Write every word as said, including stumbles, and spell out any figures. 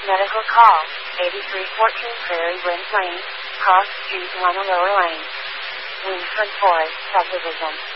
medical call, eighty-three fourteen Prairie Wind Lane, Cross Street, Lima Lower Lane. Wingford Forest Subdivision.